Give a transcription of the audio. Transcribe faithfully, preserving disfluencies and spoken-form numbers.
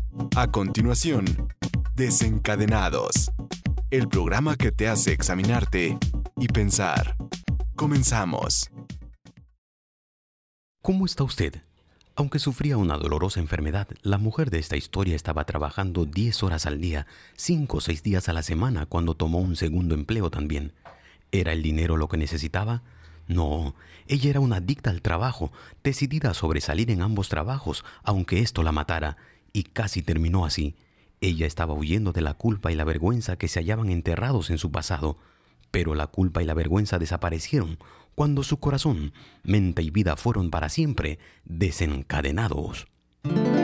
A continuación, Desencadenados, el programa que te hace examinarte y pensar. Comenzamos. ¿Cómo está usted? Aunque sufría una dolorosa enfermedad, la mujer de esta historia estaba trabajando diez horas al día, cinco o seis días a la semana cuando tomó un segundo empleo también. ¿Era el dinero lo que necesitaba? No, ella era una adicta al trabajo, decidida a sobresalir en ambos trabajos, aunque esto la matara, y casi terminó así. Ella estaba huyendo de la culpa y la vergüenza que se hallaban enterrados en su pasado, pero la culpa y la vergüenza desaparecieron cuando su corazón, mente y vida fueron para siempre desencadenados.